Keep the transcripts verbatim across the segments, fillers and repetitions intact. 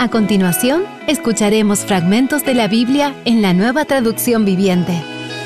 A continuación, escucharemos fragmentos de la Biblia en la Nueva Traducción Viviente.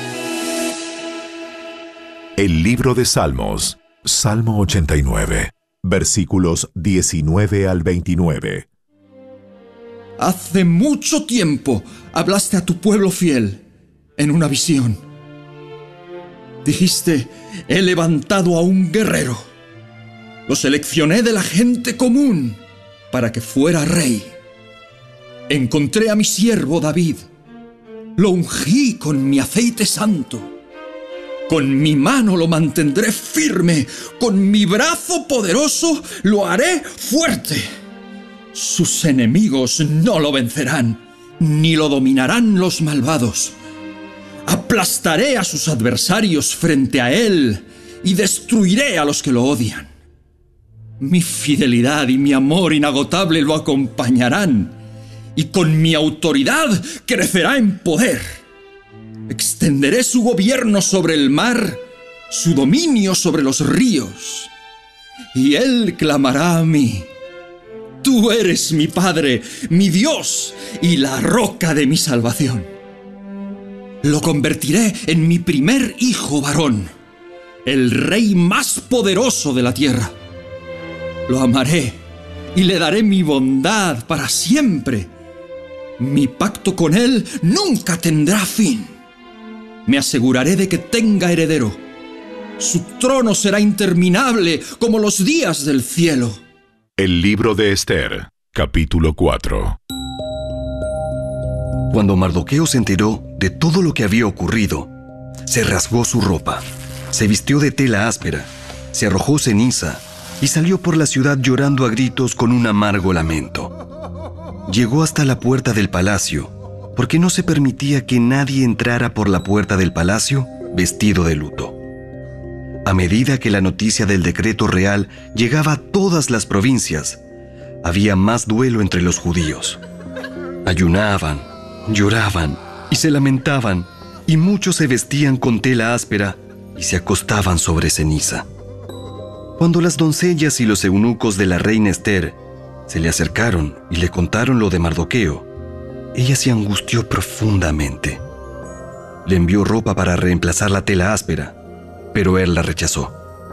El libro de Salmos, Salmo ochenta y nueve, versículos diecinueve al veintinueve. Hace mucho tiempo hablaste a tu pueblo fiel en una visión. Dijiste, he levantado a un guerrero. Lo seleccioné de la gente común para que fuera rey. Encontré a mi siervo David. Lo ungí con mi aceite santo. Con mi mano lo mantendré firme. Con mi brazo poderoso lo haré fuerte. Sus enemigos no lo vencerán, ni lo dominarán los malvados. Aplastaré a sus adversarios frente a él y destruiré a los que lo odian. Mi fidelidad y mi amor inagotable lo acompañarán, y con mi autoridad crecerá en poder. Extenderé su gobierno sobre el mar, su dominio sobre los ríos, y él clamará a mí. Tú eres mi Padre, mi Dios y la roca de mi salvación. Lo convertiré en mi primer hijo varón, el rey más poderoso de la tierra. Lo amaré y le daré mi bondad para siempre. Mi pacto con él nunca tendrá fin. Me aseguraré de que tenga heredero. Su trono será interminable como los días del cielo. El libro de Esther, capítulo cuatro. Cuando Mardoqueo se enteró de todo lo que había ocurrido, se rasgó su ropa, se vistió de tela áspera, se arrojó ceniza y salió por la ciudad llorando a gritos con un amargo lamento. Llegó hasta la puerta del palacio, porque no se permitía que nadie entrara por la puerta del palacio vestido de luto. A medida que la noticia del decreto real llegaba a todas las provincias, había más duelo entre los judíos. Ayunaban, lloraban y se lamentaban, y muchos se vestían con tela áspera y se acostaban sobre ceniza. Cuando las doncellas y los eunucos de la reina Esther se le acercaron y le contaron lo de Mardoqueo, ella se angustió profundamente. Le envió ropa para reemplazar la tela áspera, pero él la rechazó.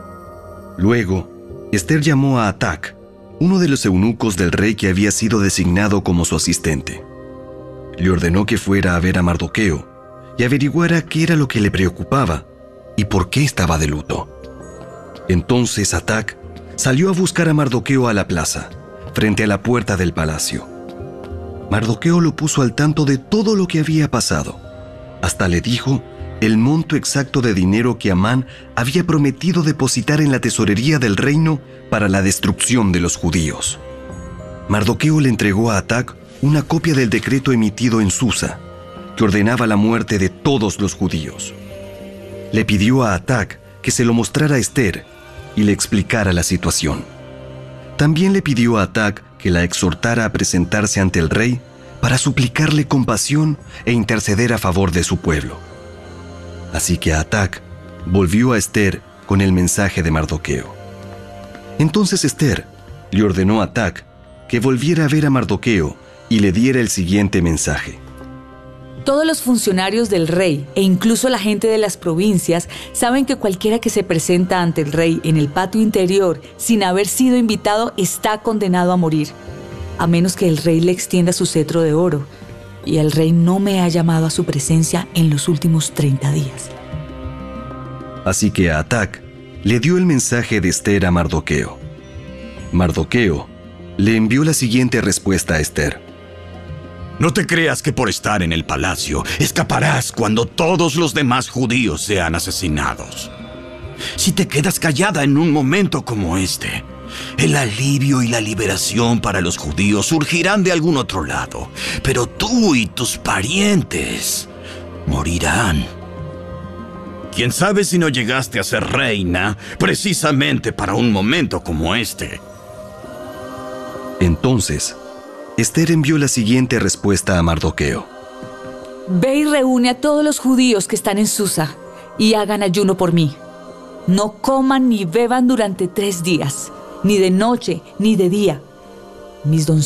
Luego, Esther llamó a Atac, uno de los eunucos del rey que había sido designado como su asistente. Le ordenó que fuera a ver a Mardoqueo y averiguara qué era lo que le preocupaba y por qué estaba de luto. Entonces Atac salió a buscar a Mardoqueo a la plaza, frente a la puerta del palacio. Mardoqueo lo puso al tanto de todo lo que había pasado. Hasta le dijo el monto exacto de dinero que Amán había prometido depositar en la tesorería del reino para la destrucción de los judíos. Mardoqueo le entregó a Atac una copia del decreto emitido en Susa, que ordenaba la muerte de todos los judíos. Le pidió a Atac que se lo mostrara a Esther y le explicara la situación. También le pidió a Atac que la exhortara a presentarse ante el rey para suplicarle compasión e interceder a favor de su pueblo. Así que Atac volvió a Esther con el mensaje de Mardoqueo. Entonces Esther le ordenó a Atac que volviera a ver a Mardoqueo y le diera el siguiente mensaje. Todos los funcionarios del rey e incluso la gente de las provincias saben que cualquiera que se presenta ante el rey en el patio interior sin haber sido invitado está condenado a morir, a menos que el rey le extienda su cetro de oro, y el rey no me ha llamado a su presencia en los últimos treinta días. Así que a Atac le dio el mensaje de Esther a Mardoqueo. Mardoqueo le envió la siguiente respuesta a Esther. No te creas que por estar en el palacio escaparás cuando todos los demás judíos sean asesinados. Si te quedas callada en un momento como este, el alivio y la liberación para los judíos surgirán de algún otro lado, pero tú y tus parientes morirán. ¿Quién sabe si no llegaste a ser reina precisamente para un momento como este? Entonces, Esther envió la siguiente respuesta a Mardoqueo. Ve y reúne a todos los judíos que están en Susa y hagan ayuno por mí. No coman ni beban durante tres días, ni de noche ni de día. Mis doncellas